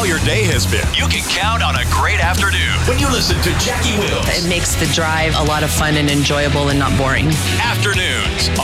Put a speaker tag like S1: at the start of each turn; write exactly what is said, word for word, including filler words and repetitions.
S1: how your day has been, you can count on a great afternoon when you listen to Jackie Wills.
S2: It makes the drive a lot of fun and enjoyable and not boring.
S1: Afternoons